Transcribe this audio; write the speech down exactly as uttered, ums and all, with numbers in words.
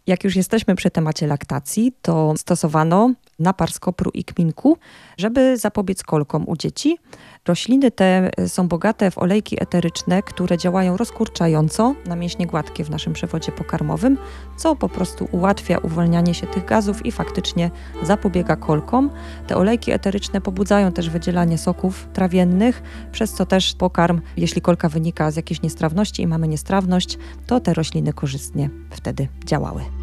Jak już jesteśmy przy temacie laktacji, to stosowano napar z kopru i kminku, żeby zapobiec kolkom u dzieci. Rośliny te są bogate w olejki eteryczne, które działają rozkurczająco na mięśnie gładkie w naszym przewodzie pokarmowym, co po prostu ułatwia uwalnianie się tych gazów i faktycznie zapobiega kolkom. Te olejki eteryczne pobudzają też wydzielanie soków trawiennych, przez co też pokarm, jeśli kolka wynika z jakiejś niestrawności i mamy niestrawność, to te rośliny korzystnie wtedy działały.